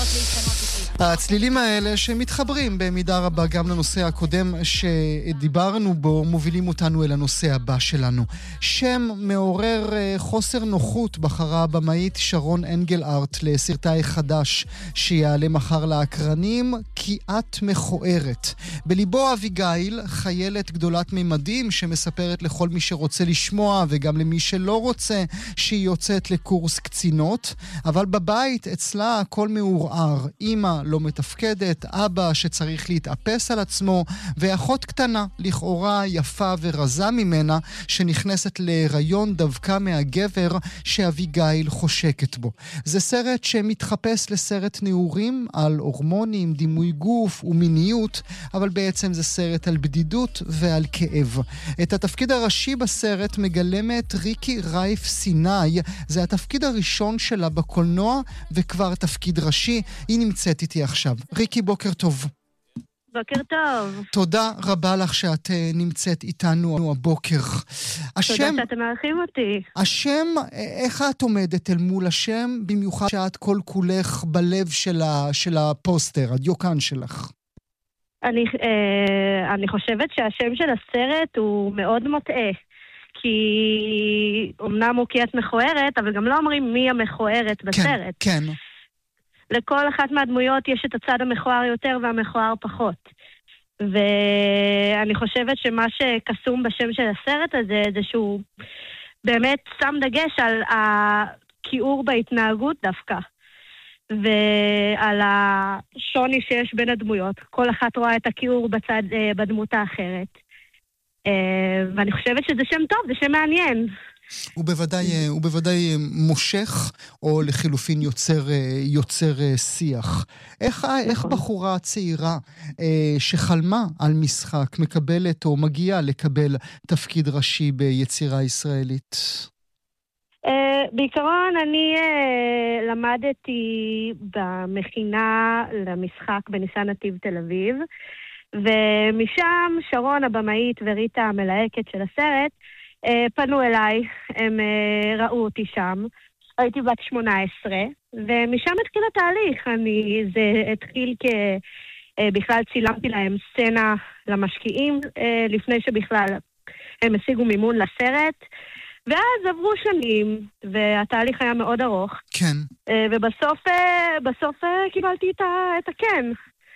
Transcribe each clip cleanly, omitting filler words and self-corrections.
הצלילים האלה שמתחברים במידה רבה גם לנושא הקודם שדיברנו בו, מובילים אותנו אל הנושא הבא שלנו. שם מעורר חוסר נוחות בחרה הבמאית שרון אנגל-ארט לסרטה החדש שיעלה מחר לאקרנים, כי את מכוערת. בליבו אביגיל, חיילת גדולת מימדים שמספרת לכל מי שרוצה לשמוע וגם למי שלא רוצה שהיא יוצאת לקורס קצינות, אבל בבית אצלה הכל מעורער. אמא לא מתפקדת, אבא שצריך להתאפס על עצמו, ואחות קטנה, לכאורה יפה ורזה ממנה, שנכנסת להיריון דווקא מהגבר שאביגיל חושקת בו. זה סרט שמתחפש לסרט נעורים על הורמונים, דימוי גוף ומיניות, אבל בעצם זה סרט על בדידות ועל כאב. את התפקיד הראשי בסרט מגלמת ריקי רייף סיני, זה התפקיד הראשון שלה בקולנוע וכבר תפקיד ראשי. היא נמצאת איתי עכשיו. ריקי, בוקר טוב. בוקר טוב. תודה רבה לך שאת נמצאת איתנו הבוקר. תודה שאתם מארחים אותי. השם, איך את עומדת אל מול השם, במיוחד שאת כל כולך בלב של הפוסטר, הדיוקן שלך? אני חושבת שהשם של הסרט הוא מאוד מוטעה. כי אמנם הוא כי את מכוערת, אבל גם לא אומרים מי המכוערת בסרט. כן. לכל אחת מהדמויות יש את הצד המכוער יותר והמכוער פחות. ואני חושבת שמה שקסום בשם של הסרט הזה, זה שהוא באמת שם דגש על הכיעור בהתנהגות דווקא. ועל השוני שיש בין הדמויות. כל אחת רואה את הכיעור בדמות האחרת. ואני חושבת שזה שם טוב, זה שם מעניין. הוא בוודאי מושך, או לחילופין יוצר שיח. איך בחורה צעירה שחלמה על משחק מקבלת או מגיעה לקבל תפקיד ראשי ביצירה ישראלית? בעיקרון אני למדתי במכינה למשחק בניסן נתיב תל אביב, ומשם שרון הבמאית וריטה המלהקת של הסרט פנו אליי, הם ראו אותי שם, הייתי בת 18, ומשם התחיל התהליך. זה התחיל בכלל צילמתי להם סצנה למשקיעים, לפני שבכלל הם השיגו מימון לסרט, ואז עברו שנים, והתהליך היה מאוד ארוך. כן. ובסוף קיבלתי את הכן.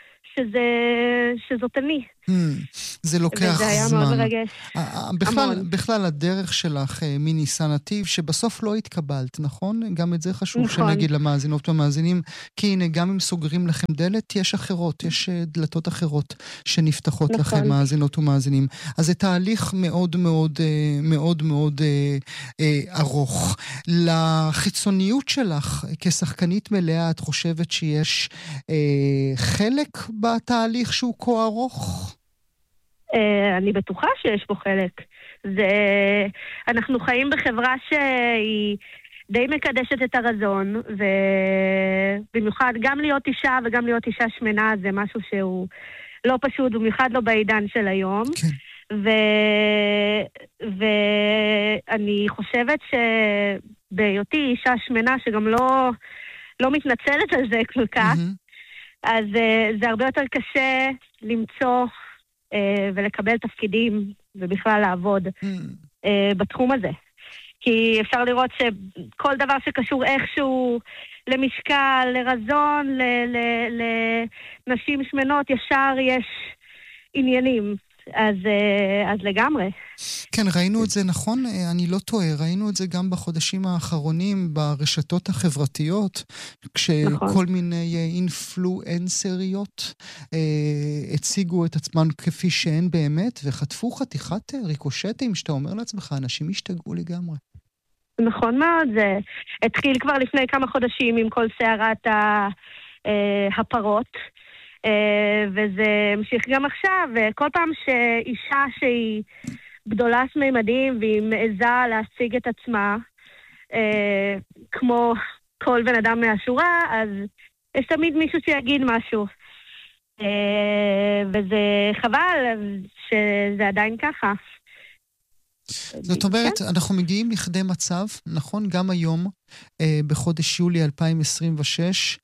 שזאת אני. זה לוקח זמן. וזה היה מאוד מרגש. בכלל הדרך שלך מניסן נתיב, שבסוף לא התקבלת, נכון? גם את זה חשוב שנגיד למאזינות ומאזינים, כי הנה, גם אם סוגרים לכם דלת, יש אחרות, יש דלתות אחרות שנפתחות לכם, מאזינות ומאזינים. אז זה תהליך מאוד מאוד מאוד מאוד ארוך. לחיצוניות שלך, כשחקנית מלאה, את חושבת שיש חלק בתהליך שהוא כה ארוך? אני בטוחה שיש פה חלק. אנחנו חיים בחברה שהיא די מקדשת את הרזון, ובמיוחד גם להיות אישה וגם להיות אישה שמנה זה משהו שהוא לא פשוט, במיוחד לא בעידן של היום. כן. ואני חושבת שבהיותי אישה שמנה שגם לא מתנצלת על זה כל כך, אז זה הרבה יותר קשה למצוא ולקבל תפקידים ובכלל לעבוד בתחום הזה. כי אפשר לראות שכל דבר שקשור איכשהו למשקל, לרזון, לנשים שמנות, ישר יש עניינים. אז לגמרי. כן, ראינו את זה, נכון? אני לא טועה, ראינו את זה גם בחודשים האחרונים ברשתות החברתיות, כשכל מיני אינפלואנסריות הציגו את עצמן כפי שהן באמת, וחטפו חתיכת ריקושטים, שאתה אומר לעצמך, אנשים השתגעו לגמרי. נכון מאוד, זה התחיל כבר לפני כמה חודשים עם כל סערת הפרות, וזה המשיך גם עכשיו, וכל פעם שאישה שהיא גדולת מימדים והיא מעזה להשיג את עצמה כמו כל בן אדם מהשורה, אז יש תמיד מישהו שיגיד משהו, וזה חבל שזה עדיין ככה. זאת אומרת, אנחנו מגיעים לכדי מצב, נכון, גם היום, בחודש יולי 2026,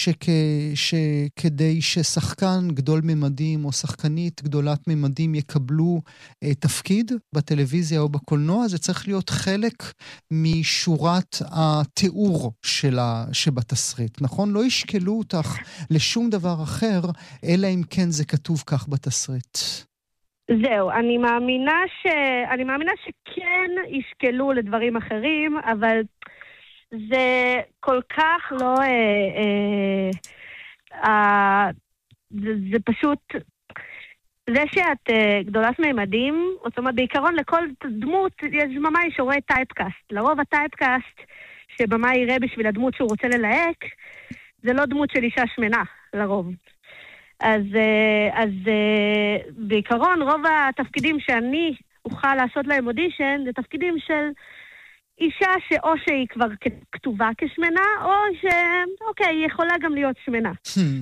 שכדי ששחקן גדול ממדים או שחקנית גדולת ממדים יקבלו תפקיד בטלוויזיה או בקולנוע, זה צריך להיות חלק משורת התיאור שבתסריט, נכון? לא ישקלו אותך לשום דבר אחר, אלא אם כן זה כתוב כך בתסריט. זהו, אני מאמינה שכן ישקלו לדברים אחרים, אבל זה כל כך לא... זה פשוט... זה שאת גדולת מימדים, זאת אומרת, בעיקרון לכל דמות יש במאי שרואה טייפקאסט. לרוב הטייפקאסט שבמאי יראה בשביל הדמות שהוא רוצה ללהק, זה לא דמות של אישה שמנה, לרוב. אז בעיקרון רוב התפקידים שאני אוכל לעשות להם אודישן, זה תפקידים של אישה שאו שהיא כבר כתובה כשמנה, או שאוקיי, היא יכולה גם להיות שמנה.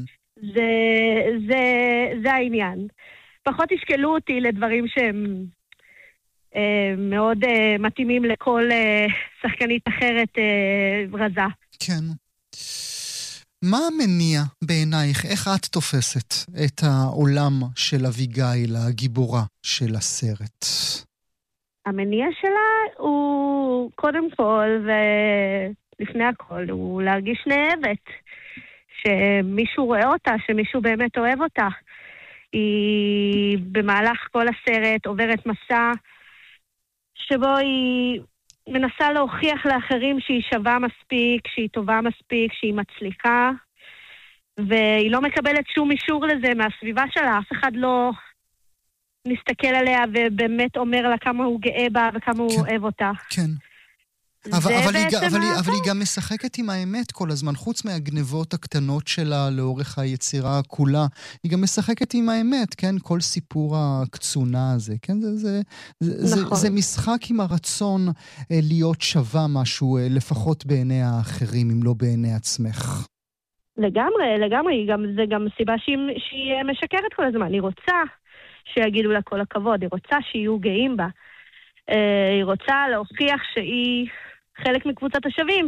זה העניין. פחות ישקלו אותי לדברים שהם מאוד מתאימים לכל שחקנית אחרת רזה. כן. מה המניע בעינייך? איך את תופסת את העולם של אביגיל, הגיבורה של הסרט? המניע שלה הוא קודם כל ולפני הכל הוא להרגיש נאהבת. שמישהו רואה אותה, שמישהו באמת אוהב אותה. היא במהלך כל הסרט עוברת מסע שבו היא מנסה להוכיח לאחרים שהיא שווה מספיק, שהיא טובה מספיק, שהיא מצליחה, והיא לא מקבלת שום אישור לזה מהסביבה שלה. אף אחד לא מסתכל עליה ובאמת אומר לה כמה הוא גאה בה וכמה הוא אוהב אותה. כן. אבל היא גם משחקת עם האמת כל הזמן, חוץ מהגנבות הקטנות שלה לאורך היצירה כולה, היא גם משחקת עם האמת, כן? כל סיפור הקצונה הזה, כן? זה משחק עם הרצון להיות שווה משהו, לפחות בעיני האחרים, אם לא בעיני עצמך. לגמרי, זה גם סיבה שהיא משקרת כל הזמן, היא רוצה שיגידו לה כל הכבוד, היא רוצה שיהיו גאים בה. היא רוצה להוכיח שהיא חלק מקבוצת השווים,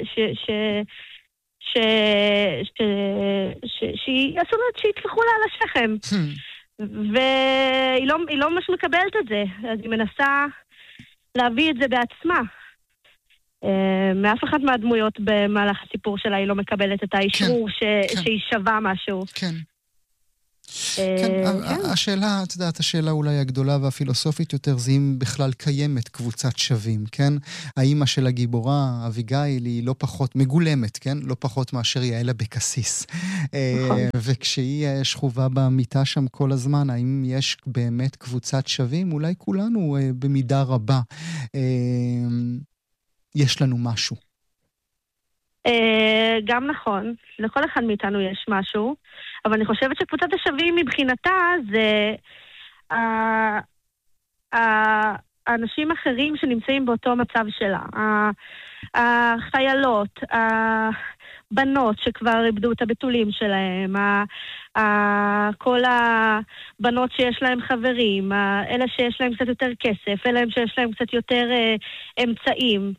שיתפחו לה על השכם. והיא לא ממש מקבלת את זה, אז היא מנסה להביא את זה בעצמה. מאף אחד מהדמויות במהלך הסיפור שלה היא לא מקבלת את האישור שהיא שווה משהו. כן. השאלה, את יודעת, השאלה אולי הגדולה והפילוסופית יותר, זה אם בכלל קיימת קבוצת שווים, כן? האמא של הגיבורה, אביגיל, היא לא פחות מגולמת, כן? לא פחות מאשר יעל אבקסיס. וכשהיא שכובה במיטה שם כל הזמן, האם יש באמת קבוצת שווים? אולי כולנו במידה רבה יש לנו משהו. גם נכון, לכל אחד מאיתנו יש משהו, אבל אני חושבת שקבוצת השווים מבחינתה זה האנשים אחרים שנמצאים באותו מצב שלה, החיילות, הבנות שכבר איבדו את הבתולים שלהם, כל הבנות שיש להם חברים, אלה שיש להם קצת יותר כסף, אלה שיש להם קצת יותר אמצעים.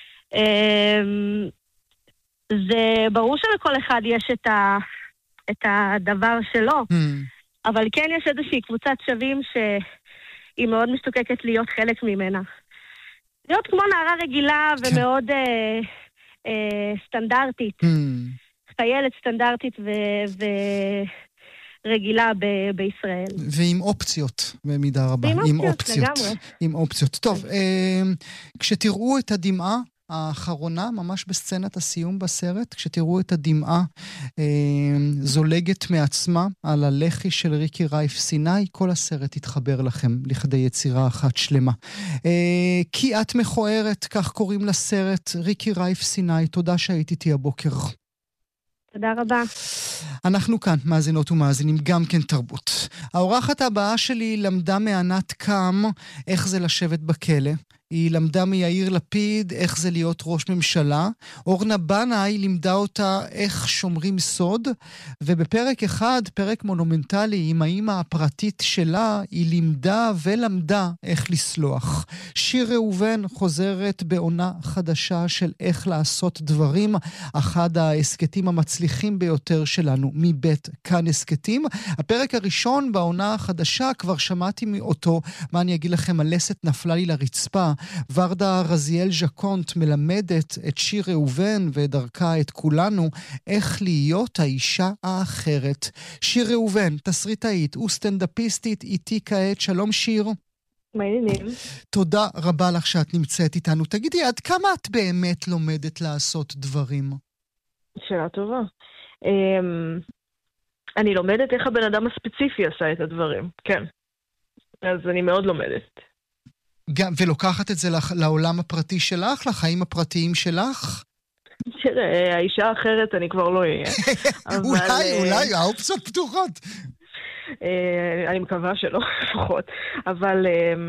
זה ברור שלכל אחד יש את הדבר שלו, אבל כן יש איזושהי קבוצת שווים שהיא מאוד משתוקקת להיות חלק ממנה. להיות כמו נערה רגילה ומאוד סטנדרטית, חיילת סטנדרטית ורגילה בישראל. ועם אופציות במידה רבה. עם אופציות. טוב, כשתראו את הדמעה, האחרונה, ממש בסצנת הסיום בסרט, כשתראו את הדמעה זולגת מעצמה על הלחי של ריקי רייף סיני, כל הסרט יתחבר לכם לכדי יצירה אחת שלמה. כי את מכוערת, כך קוראים לסרט, ריקי רייף סיני, תודה שהיית איתי הבוקר. תודה רבה. אנחנו כאן, מאזינות ומאזינים, גם כן תרבות. האורחת הבאה שלי למדה מענת קם איך זה לשבת בכלא. היא למדה מיאיר לפיד איך זה להיות ראש ממשלה. אורנה בנאי לימדה אותה איך שומרים סוד, ובפרק אחד, פרק מונומנטלי עם האמא הפרטית שלה, היא לימדה ולמדה איך לסלוח. שיר ראובן חוזרת בעונה חדשה של איך לעשות דברים, אחד העסקטים המצליחים ביותר שלנו מבית כאן עסקטים. הפרק הראשון בעונה החדשה, כבר שמעתי מאותו, מה אני אגיד לכם, הלסת נפלה לי לרצפה. ורדה רזיאל ז'קונט מלמדת את שיר ראובן ודרכה את כולנו איך להיות האישה האחרת. שיר ראובן, תסריטאית וסטנדאפיסטית, איתי כעת. שלום שיר. מה העניינים? תודה רבה לך שאת נמצאת איתנו. תגידי, עד כמה את באמת לומדת לעשות דברים? שאלה טובה. אני לומדת איך הבן אדם הספציפי עשה את הדברים, כן. אז אני מאוד לומדת. ולוקחת את זה לעולם הפרטי שלך, לחיים הפרטיים שלך? תראה, האישה האחרת אני כבר לא אהיה. אולי, האופציות פתוחות. אני מקווה שלא, לפחות. אבל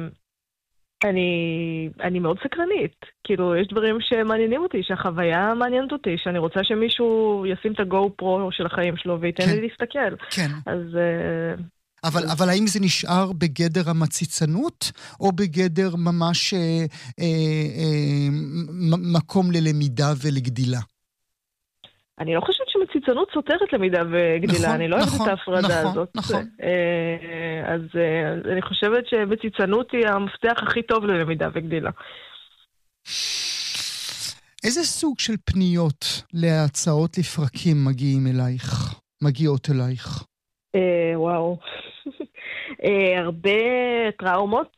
אני מאוד סקרנית. כאילו, יש דברים שמעניינים אותי, שהחוויה מעניינת אותי, שאני רוצה שמישהו ישים את הגו-פרו של החיים שלו וייתן לי להסתכל. כן. אז אבל האם זה נשאר בגדר המציצנות, או בגדר ממש מקום ללמידה ולגדילה? אני לא חושבת שמציצנות סותרת למידה וגדילה, אני לא אוהבת את ההפרדה הזאת. נכון. אז אני חושבת שמציצנות היא המפתח הכי טוב ללמידה וגדילה. איזה סוג של פניות להצעות לפרקים מגיעות אלייך? וואו. הרבה טראומות.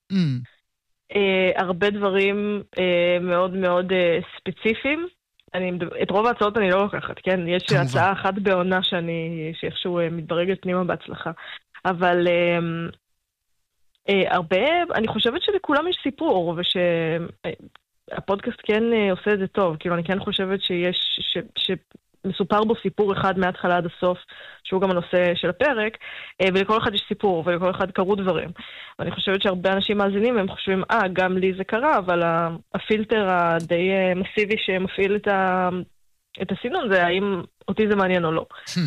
הרבה דברים מאוד מאוד ספציפיים. את רוב ההצעות אני לא לוקחת, כן? יש הצעה אחת בעונה שאיכשהו מתברגת פנימה בהצלחה. אבל הרבה, אני חושבת שלכולם יש סיפור, ושהפודקאסט כן עושה את זה טוב. כאילו, אני כן חושבת שמסופר בו סיפור אחד מההתחלה עד הסוף, שהוא גם הנושא של הפרק, ולכל אחד יש סיפור, ולכל אחד קרו דברים. ואני חושבת שהרבה אנשים מאזינים, הם חושבים, גם לי זה קרה, אבל הפילטר הדי מסיבי שמפעיל את הסינון, זה האם אותי זה מעניין או לא.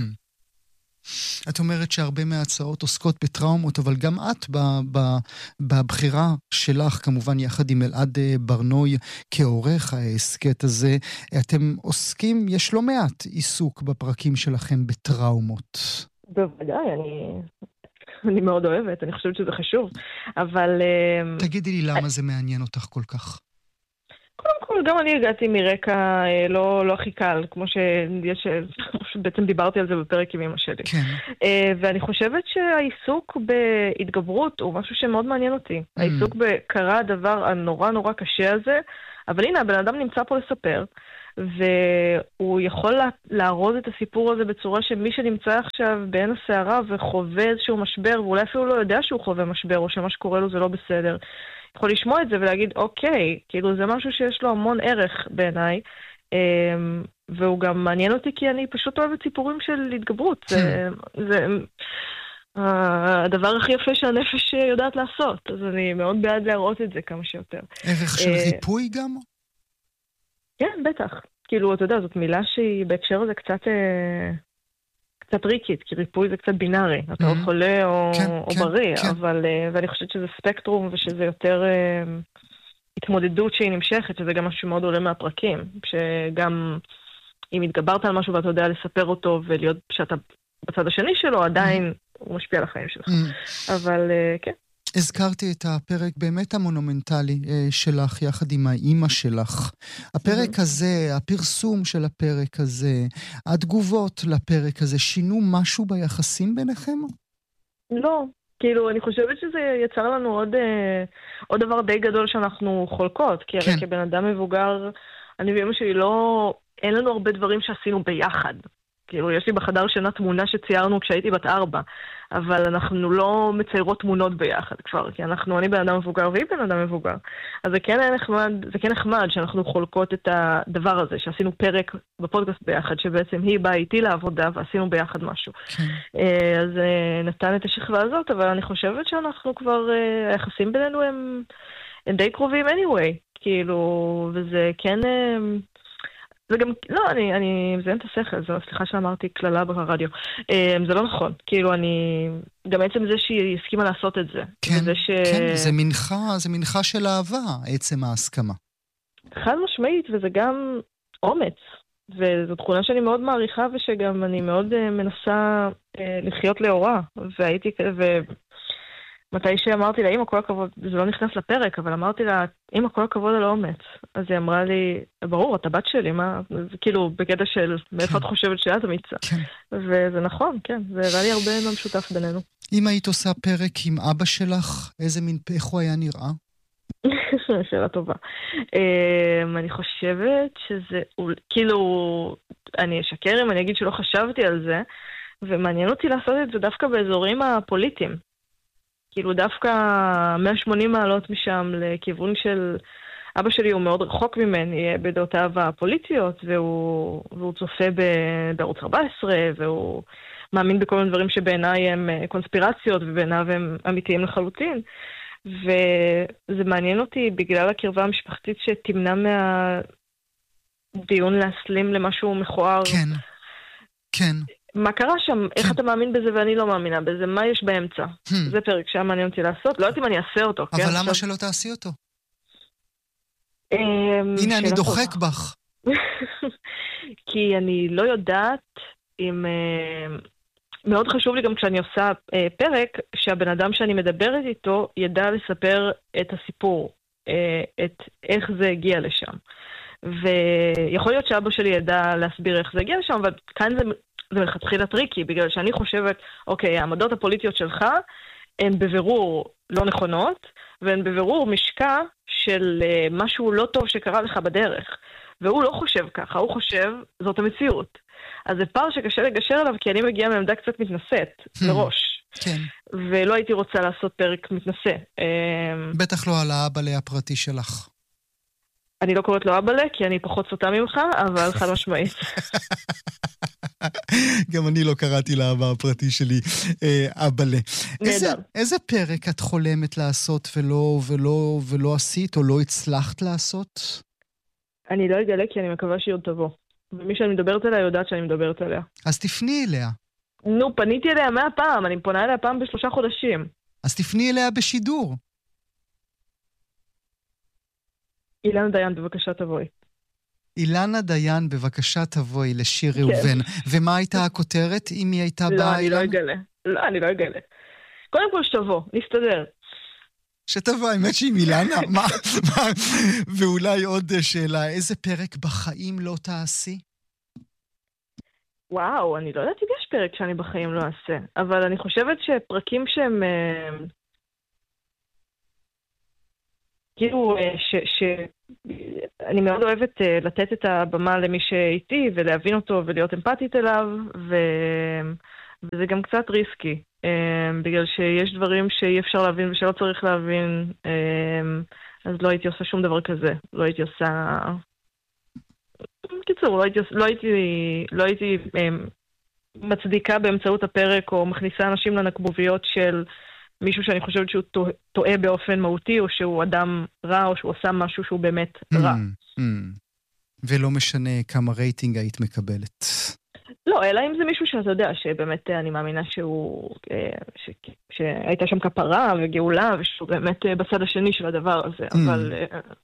את אומרת שהרבה מההצעות עוסקות בטראומות, אבל גם את בבחירה שלך, כמובן יחד עם אלעד ברנוי כעורך העסקת הזה, אתם עוסקים, יש לא מעט עיסוק בפרקים שלכם בטראומות. בוודאי, אני מאוד אוהבת, אני חושבת שזה חשוב, אבל תגידי לי למה זה מעניין אותך כל כך. קודם כל, גם אני הגעתי מרקע לא הכי קל, כמו שבעצם דיברתי על זה בפרק עם אמא שלי. כן. ואני חושבת שהעיסוק בהתגברות הוא משהו שמאוד מעניין אותי. העיסוק בקרה הדבר הנורא נורא קשה הזה, אבל הנה, הבן אדם נמצא פה לספר, והוא יכול להרוז את הסיפור הזה בצורה שמי שנמצא עכשיו בעין הסערה וחווה איזשהו משבר, ואולי אפילו לא יודע שהוא חווה משבר, או שמה שקורה לו זה לא בסדר, יכול לשמוע את זה ולהגיד, אוקיי, כאילו זה משהו שיש לו המון ערך בעיניי, והוא גם מעניין אותי כי אני פשוט אוהבת סיפורים של התגברות. זה הדבר הכי יפה שהנפש יודעת לעשות, אז אני מאוד בעד להראות את זה כמה שיותר. ערך של ריפוי גם? כן, בטח. כאילו, אתה יודע, זאת מילה שהיא בהקשר הזה קצת ריקית, כי ריפוי זה קצת בינארי. אתה או חולה או בריא, אבל ואני חושבת שזה ספקטרום ושזה יותר התמודדות שהיא נמשכת, שזה גם משהו מאוד עולה מהפרקים, שגם אם התגברת על משהו ואתה יודע לספר אותו ולהיות שאתה בצד השני שלו, עדיין הוא משפיע על החיים שלך. אבל כן. הזכרתי את הפרק באמת המונומנטלי שלך יחד עם האימא שלך. הפרק הזה, הפרסום של הפרק הזה, התגובות לפרק הזה, שינו משהו ביחסים ביניכם? לא. כאילו, אני חושבת שזה יצר לנו עוד דבר די גדול שאנחנו חולקות, כי הרי כבן אדם מבוגר, אני ואמא שלי אין לנו הרבה דברים שעשינו ביחד. כאילו, יש לי בחדר שינה תמונה שציירנו כשהייתי בת 4, אבל אנחנו לא מציירות תמונות ביחד כבר, כי אני בן אדם מבוגר והיא בן אדם מבוגר. אז זה כן נחמד שאנחנו חולקות את הדבר הזה, שעשינו פרק בפודקאסט ביחד, שבעצם היא באה איתי לעבודה ועשינו ביחד משהו. אז נתן את השכבה הזאת, אבל אני חושבת שאנחנו כבר, היחסים בינינו הם די קרובים anyway, כאילו, וזה כן, זה גם, לא, אני מזיין את השכל, סליחה שאמרתי כללה ברדיו, זה לא נכון, כאילו, גם עצם זה שהיא הסכימה לעשות את זה. כן, כן, זה מנחה של אהבה, עצם ההסכמה. חד משמעית, וזה גם אומץ. וזו תכונה שאני מאוד מעריכה, ושגם אני מאוד מנסה לחיות לאורה. ומתי שאמרתי לה, אמא, כל הכבוד, זה לא נכנס לפרק, אבל אמרתי לה, אמא, כל הכבוד על האומץ. אז היא אמרה לי, ברור, אתה בת שלי, מה? זה כאילו בקטע של, מאיפה את חושבת שאת אמיצה? וזה נכון, כן, זה הראה לי הרבה משותף בינינו. אם היית עושה פרק עם אבא שלך, איך הוא היה נראה? שאלה טובה. אני חושבת שזה, כאילו, אני אשקר אם אני אגיד שלא חשבתי על זה, ומעניין אותי לעשות את זה דווקא באזורים הפוליטיים. כאילו דווקא 180 מעלות משם לכיוון של, אבא שלי הוא מאוד רחוק ממני בדעותיו הפוליטיות, והוא צופה בערוץ 14, והוא מאמין בכל מיני דברים שבעיניי הם קונספירציות, ובעיניו הם אמיתיים לחלוטין. וזה מעניין אותי בגלל הקרבה המשפחתית שתמנע מהדיון להסלים למשהו מכוער. כן, כן. מה קרה שם? איך אתה מאמין בזה ואני לא מאמינה בזה? מה יש באמצע? זה פרק שהיה מעניין אותי לעשות. לא יודעת אם אני אעשה אותו. אבל למה שלא תעשי אותו? הנה, אני דוחק בך. כי אני לא יודעת אם... מאוד חשוב לי גם כשאני עושה פרק, שהבן אדם שאני מדברת איתו ידע לספר את הסיפור, את איך זה הגיע לשם. ויכול להיות שאבא שלי ידע להסביר איך זה הגיע לשם, אבל כאן זה מלכתחילה טריקי, בגלל שאני חושבת, אוקיי, העמדות הפוליטיות שלך הן בבירור לא נכונות, והן בבירור משקע של משהו לא טוב שקרה לך בדרך. והוא לא חושב ככה, הוא חושב, זאת המציאות. אז זה פער שקשה לגשר עליו, כי אני מגיעה מעמדה קצת מתנשאת, מראש. כן. ולא הייתי רוצה לעשות פרק מתנשא. בטח לא על האבאלה הפרטי שלך. אני לא קוראת לו אבאלה, כי אני פחות סוטה ממך, אבל חד משמעית. גם אני לא קראתי לאבא הפרטי שלי אבאלה. נהדר. איזה פרק את חולמת לעשות ולא עשית או לא הצלחת לעשות? אני לא אגלה, כי אני מקווה שהיא עוד תבוא. ומי שאני מדברת עליה יודעת שאני מדברת עליה. אז תפני אליה. נו, פניתי אליה 100 פעם, אני פונה אליה פעם ב3 חודשים. אז תפני אליה בשידור. אילנה דיין, בבקשה תבואי. אילנה דיין, בבקשה תבואי לשיר ראובן. ומה הייתה הכותרת אם היא הייתה באה? לא, אני לא אגלה. קודם כל שתבוא, נסתדר. שתבוא, האמת שהיא אילנה. ואולי עוד שאלה, איזה פרק בחיים לא תעשי? וואו, אני לא יודעת אם יש פרק שאני בחיים לא אעשה, אבל אני חושבת שפרקים שהם... כאילו, אני מאוד אוהבת לתת את הבמה למי שאיתי, ולהבין אותו ולהיות אמפתית אליו, וזה גם קצת ריסקי, בגלל שיש דברים שאי אפשר להבין ושלא צריך להבין, אז לא הייתי עושה שום דבר כזה. לא הייתי עושה... בקיצור, לא הייתי מצדיקה באמצעות הפרק, או מכניסה אנשים לנקבוביות של מישהו שאני חושבת שהוא טועה באופן מהותי, או שהוא אדם רע, או שהוא עושה משהו שהוא באמת רע. ולא משנה כמה רייטינג היית מקבלת. לא, אלא אם זה מישהו שאתה יודע, שבאמת אני מאמינה שהייתה שם כפרה וגאולה, ושהוא באמת בצד השני של הדבר הזה, אבל...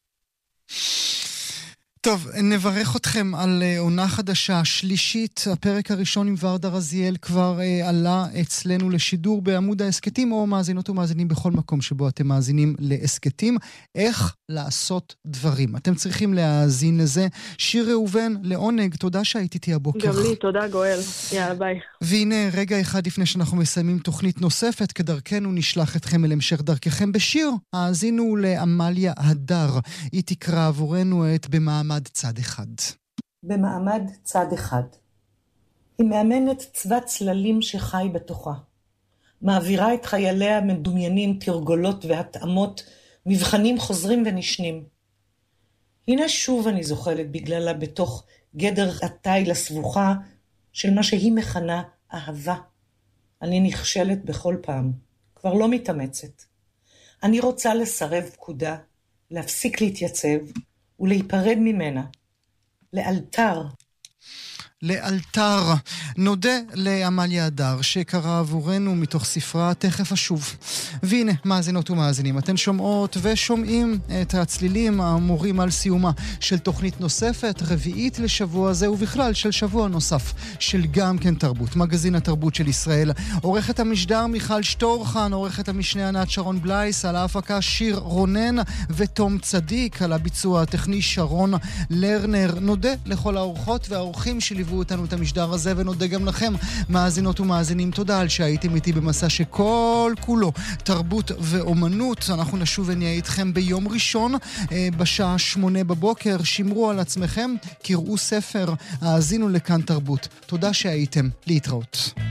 טוב, נברך אתכם על עונה חדשה, שלישית. הפרק הראשון עם ורדה רזיאל כבר עלה אצלנו לשידור בעמוד העסקתים, או מאזינות ומאזינים בכל מקום שבו אתם מאזינים לעסקתים. איך לעשות דברים. אתם צריכים להאזין לזה. שיר ראובן, לעונג, תודה שהיית איתי הבוקר. גם לי, תודה גואל. יאללה, ביי. והנה, רגע אחד לפני שאנחנו מסיימים תוכנית נוספת, כדרכנו נשלח אתכם אל המשך דרככם בשיר. האזינו לעמליה הדר. היא תקרא עבורנו את במעמד צד אחד. במעמד צד אחד. היא מאמנת צבא צללים שחי בתוכה. מעבירה את חייליה המדומיינים תרגולות והתאמות, מבחנים חוזרים ונשנים. הנה שוב אני זוחלת בגללה בתוך גדר התיל הסבוכה של מה שהיא מכנה אהבה. אני נכשלת בכל פעם, כבר לא מתאמצת. אני רוצה לסרב פקודה, להפסיק להתייצב ולהיפרד ממנה. לאלתר. לאלתר. נודה לעמליה הדר שקרא עבורנו מתוך ספרה תכף אשוב. והנה, מאזינות ומאזינים, אתם שומעות ושומעים את הצלילים האמורים על סיומה של תוכנית נוספת, רביעית לשבוע הזה ובכלל של שבוע נוסף של גם כן תרבות, מגזין התרבות של ישראל. עורכת המשדר מיכל שטורחן, עורכת המשנה ענת שרון בלייס, על ההפקה שיר רונן ותום צדיק, על הביצוע הטכני שרון לרנר. נודה לכל האורחות והאורחים שליוו אותנו את המשדר הזה, ונודה גם לכם, מאזינות ומאזינים. תודה על שהייתם איתי במסע שכל כולו תרבות ואומנות. אנחנו נשוב ונהיה איתכם ביום ראשון בשעה 8 בבוקר. שמרו על עצמכם, קראו ספר, האזינו לכאן תרבות. תודה שהייתם, להתראות.